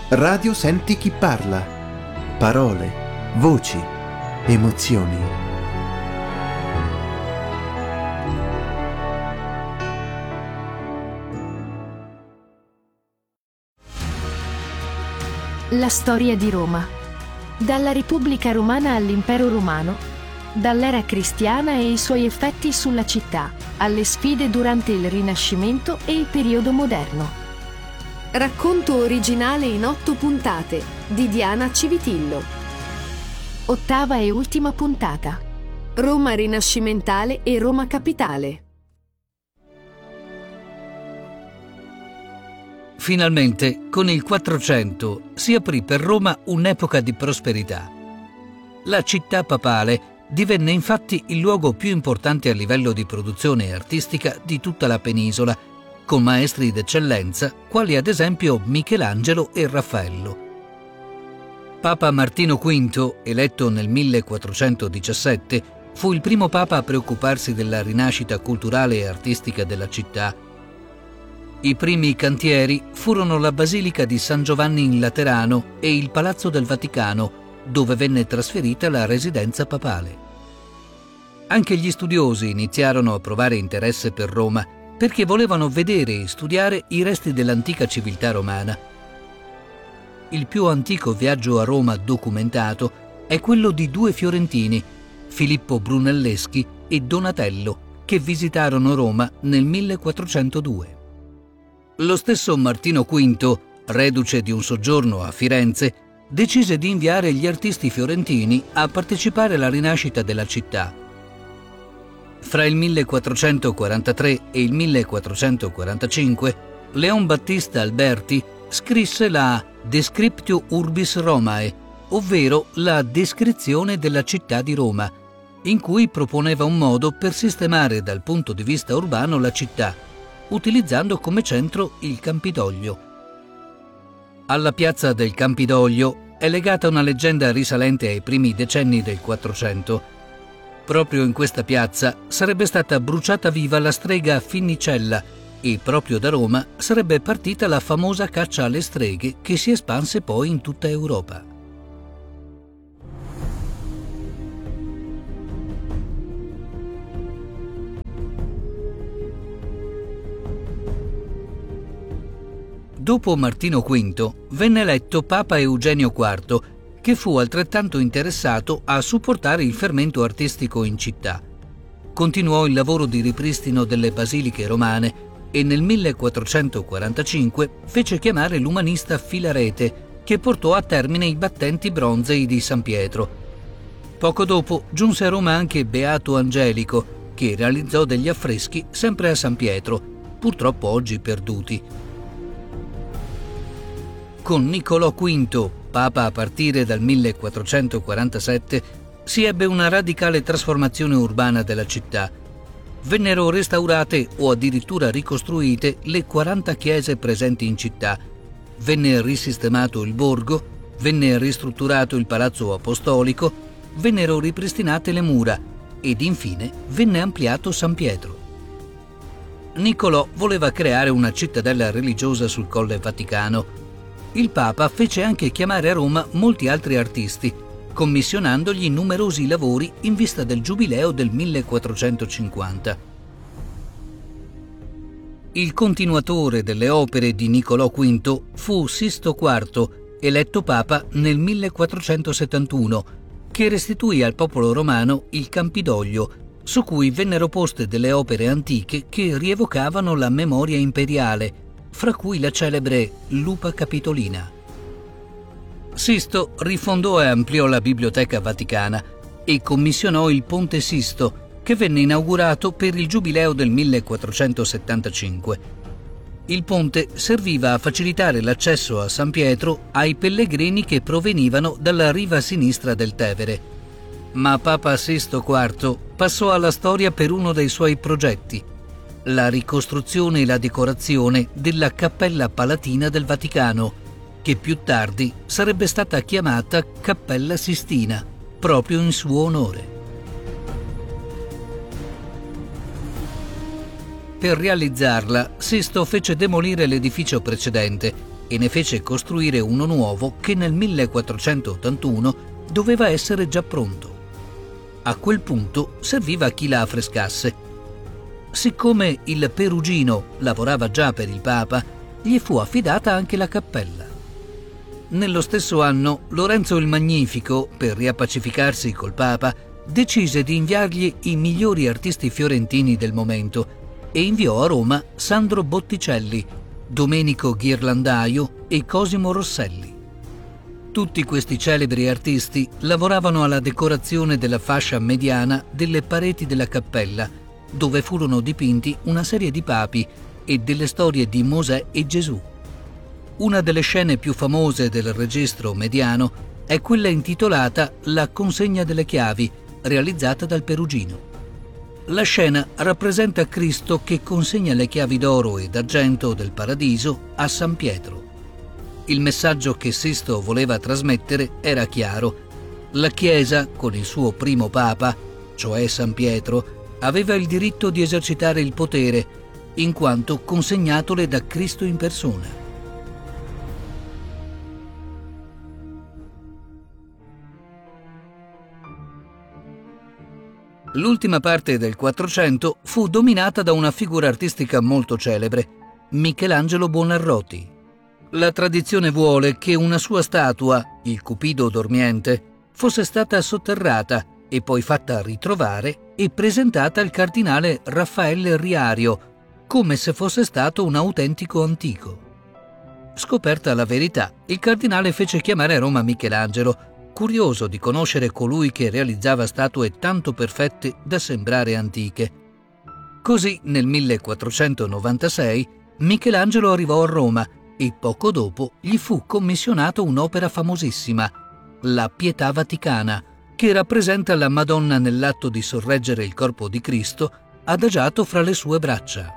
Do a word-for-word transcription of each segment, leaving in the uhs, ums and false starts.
Radio Senti chi parla. Parole, voci, emozioni. La storia di Roma. Dalla Repubblica Romana all'Impero Romano, dall'era cristiana e i suoi effetti sulla città, alle sfide durante il Rinascimento e il periodo moderno. Racconto originale in otto puntate di Diana Civitillo. Ottava e ultima puntata. Roma rinascimentale e Roma capitale. Finalmente, con il quattrocento, si aprì per Roma un'epoca di prosperità. La città papale divenne infatti il luogo più importante a livello di produzione artistica di tutta la penisola, con maestri d'eccellenza quali ad esempio Michelangelo e Raffaello. Papa Martino quinto, eletto nel millequattrocentodiciassette, fu il primo papa a preoccuparsi della rinascita culturale e artistica della città. I primi cantieri furono la Basilica di San Giovanni in Laterano e il Palazzo del Vaticano, dove venne trasferita la residenza papale. Anche gli studiosi iniziarono a provare interesse per Roma, perché volevano vedere e studiare i resti dell'antica civiltà romana. Il più antico viaggio a Roma documentato è quello di due fiorentini, Filippo Brunelleschi e Donatello, che visitarono Roma nel millequattrocentodue. Lo stesso Martino quinto, reduce di un soggiorno a Firenze, decise di inviare gli artisti fiorentini a partecipare alla rinascita della città. Fra il millequattrocentoquarantatré e il millequattrocentoquarantacinque, Leon Battista Alberti scrisse la Descriptio Urbis Romae, ovvero la descrizione della città di Roma, in cui proponeva un modo per sistemare dal punto di vista urbano la città, utilizzando come centro il Campidoglio. Alla piazza del Campidoglio è legata una leggenda risalente ai primi decenni del Quattrocento. Proprio in questa piazza sarebbe stata bruciata viva la strega Finnicella e proprio da Roma sarebbe partita la famosa caccia alle streghe che si espanse poi in tutta Europa. Dopo Martino quinto venne eletto Papa Eugenio quarto, che fu altrettanto interessato a supportare il fermento artistico in città. Continuò il lavoro di ripristino delle basiliche romane e nel millequattrocentoquarantacinque fece chiamare l'umanista Filarete, che portò a termine i battenti bronzei di San Pietro. Poco dopo giunse a Roma anche Beato Angelico, che realizzò degli affreschi sempre a San Pietro, purtroppo oggi perduti. Con Niccolò quinto, papa a partire dal millequattrocentoquarantasette, si ebbe una radicale trasformazione urbana della città. Vennero restaurate o addirittura ricostruite le quaranta chiese presenti in città, venne risistemato il borgo, venne ristrutturato il palazzo apostolico, vennero ripristinate le mura ed infine venne ampliato San Pietro. Niccolò voleva creare una cittadella religiosa sul Colle Vaticano. Il Papa fece anche chiamare a Roma molti altri artisti, commissionandogli numerosi lavori in vista del giubileo del millequattrocentocinquanta. Il continuatore delle opere di Niccolò quinto fu Sisto quarto, eletto Papa nel millequattrocentosettantuno, che restituì al popolo romano il Campidoglio, su cui vennero poste delle opere antiche che rievocavano la memoria imperiale, fra cui la celebre Lupa Capitolina. Sisto rifondò e ampliò la Biblioteca Vaticana e commissionò il Ponte Sisto, che venne inaugurato per il giubileo del millequattrocentosettantacinque. Il ponte serviva a facilitare l'accesso a San Pietro ai pellegrini che provenivano dalla riva sinistra del Tevere. Ma Papa Sisto quarto passò alla storia per uno dei suoi progetti: la ricostruzione e la decorazione della Cappella Palatina del Vaticano, che più tardi sarebbe stata chiamata Cappella Sistina, proprio in suo onore. Per realizzarla, Sisto fece demolire l'edificio precedente e ne fece costruire uno nuovo che nel millequattrocentottantuno doveva essere già pronto. A quel punto serviva chi la affrescasse. Siccome il Perugino lavorava già per il Papa, gli fu affidata anche la cappella. Nello stesso anno, Lorenzo il Magnifico, per riappacificarsi col Papa, decise di inviargli i migliori artisti fiorentini del momento e inviò a Roma Sandro Botticelli, Domenico Ghirlandaio e Cosimo Rosselli. Tutti questi celebri artisti lavoravano alla decorazione della fascia mediana delle pareti della cappella, dove furono dipinti una serie di papi e delle storie di Mosè e Gesù. Una delle scene più famose del registro mediano è quella intitolata La consegna delle chiavi, realizzata dal Perugino. La scena rappresenta Cristo che consegna le chiavi d'oro e d'argento del paradiso a San Pietro. Il messaggio che Sisto voleva trasmettere era chiaro. La Chiesa, con il suo primo Papa, cioè San Pietro, aveva il diritto di esercitare il potere, in quanto consegnatole da Cristo in persona. L'ultima parte del Quattrocento fu dominata da una figura artistica molto celebre, Michelangelo Buonarroti. La tradizione vuole che una sua statua, il Cupido dormiente, fosse stata sotterrata e poi fatta ritrovare e presentata al cardinale Raffaele Riario, come se fosse stato un autentico antico. Scoperta la verità, il cardinale fece chiamare a Roma Michelangelo, curioso di conoscere colui che realizzava statue tanto perfette da sembrare antiche. Così nel millequattrocentonovantasei Michelangelo arrivò a Roma e poco dopo gli fu commissionato un'opera famosissima, la Pietà Vaticana, che rappresenta la Madonna nell'atto di sorreggere il corpo di Cristo adagiato fra le sue braccia.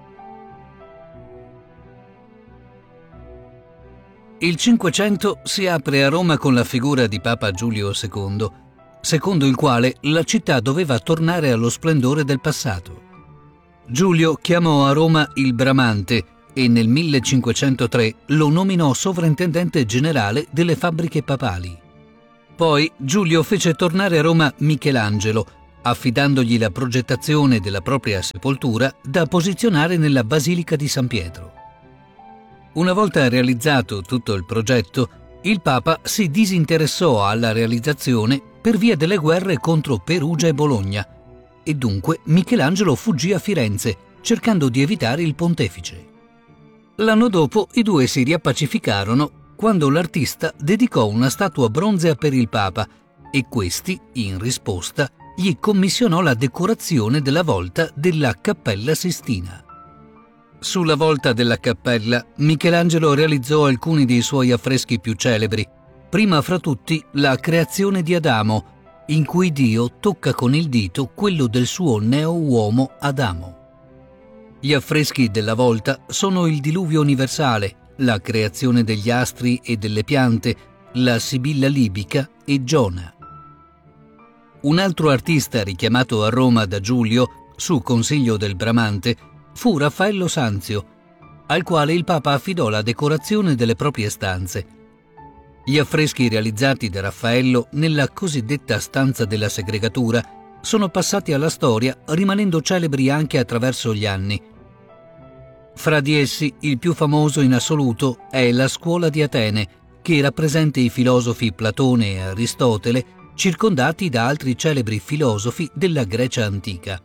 Il Cinquecento si apre a Roma con la figura di Papa Giulio secondo, secondo il quale la città doveva tornare allo splendore del passato. Giulio chiamò a Roma il Bramante e nel millecinquecentotre lo nominò sovrintendente generale delle fabbriche papali. Poi Giulio fece tornare a Roma Michelangelo, affidandogli la progettazione della propria sepoltura da posizionare nella Basilica di San Pietro. Una volta realizzato tutto il progetto, il Papa si disinteressò alla realizzazione per via delle guerre contro Perugia e Bologna e dunque Michelangelo fuggì a Firenze cercando di evitare il pontefice. L'anno dopo i due si riappacificarono quando l'artista dedicò una statua bronzea per il Papa e questi, in risposta, gli commissionò la decorazione della volta della Cappella Sistina. Sulla volta della cappella, Michelangelo realizzò alcuni dei suoi affreschi più celebri, prima fra tutti la Creazione di Adamo, in cui Dio tocca con il dito quello del suo neo-uomo Adamo. Gli affreschi della volta sono il Diluvio universale, la creazione degli astri e delle piante, la Sibilla libica e Giona. Un altro artista richiamato a Roma da Giulio, su consiglio del Bramante, fu Raffaello Sanzio, al quale il Papa affidò la decorazione delle proprie stanze. Gli affreschi realizzati da Raffaello nella cosiddetta stanza della segregatura sono passati alla storia rimanendo celebri anche attraverso gli anni. Fra di essi il più famoso in assoluto è la Scuola di Atene, che rappresenta i filosofi Platone e Aristotele circondati da altri celebri filosofi della Grecia antica.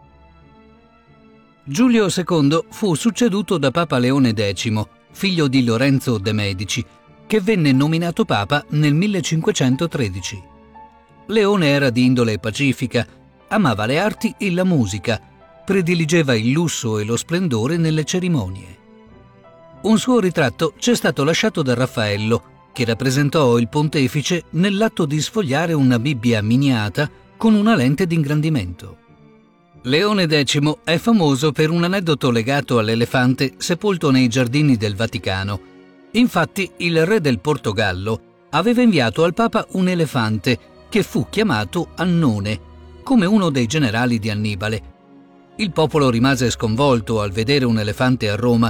Giulio secondo fu succeduto da Papa Leone decimo, figlio di Lorenzo de' Medici, che venne nominato Papa nel millecinquecentotredici. Leone era di indole pacifica, amava le arti e la musica, prediligeva il lusso e lo splendore nelle cerimonie. Un suo ritratto c'è stato lasciato da Raffaello, che rappresentò il pontefice nell'atto di sfogliare una Bibbia miniata con una lente d'ingrandimento. Leone decimo è famoso per un aneddoto legato all'elefante sepolto nei giardini del Vaticano. Infatti, il re del Portogallo aveva inviato al Papa un elefante che fu chiamato Annone, come uno dei generali di Annibale. Il popolo rimase sconvolto al vedere un elefante a Roma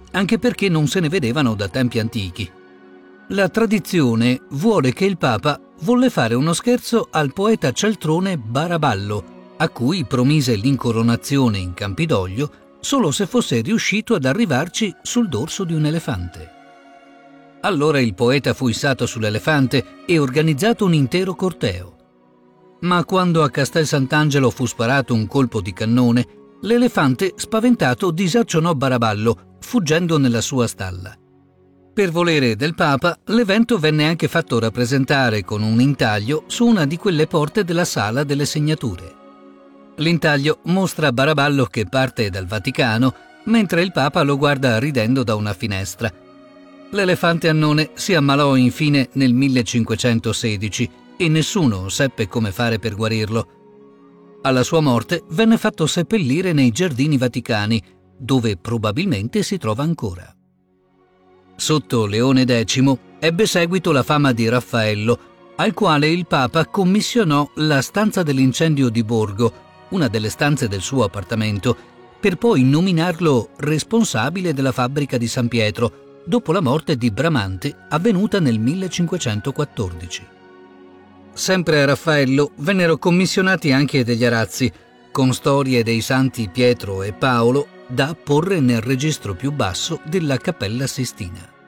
anche perché non se ne vedevano da tempi antichi. La tradizione vuole che il Papa volle fare uno scherzo al poeta cialtrone Baraballo, a cui promise l'incoronazione in Campidoglio solo se fosse riuscito ad arrivarci sul dorso di un elefante. Allora il poeta fu issato sull'elefante e organizzato un intero corteo. Ma quando a Castel Sant'Angelo fu sparato un colpo di cannone, l'elefante spaventato disarcionò Baraballo, fuggendo nella sua stalla. Per volere del Papa, l'evento venne anche fatto rappresentare con un intaglio su una di quelle porte della Sala delle Segnature. L'intaglio mostra Baraballo che parte dal Vaticano, mentre il Papa lo guarda ridendo da una finestra. L'elefante Annone si ammalò infine nel millecinquecentosedici e nessuno seppe come fare per guarirlo. Alla sua morte venne fatto seppellire nei giardini vaticani, dove probabilmente si trova ancora. Sotto Leone X ebbe seguito la fama di Raffaello, al quale il Papa commissionò la stanza dell'incendio di Borgo, una delle stanze del suo appartamento, per poi nominarlo responsabile della fabbrica di San Pietro, dopo la morte di Bramante avvenuta nel millecinquecentoquattordici. Sempre a Raffaello vennero commissionati anche degli arazzi, con storie dei santi Pietro e Paolo, da apporre nel registro più basso della Cappella Sistina.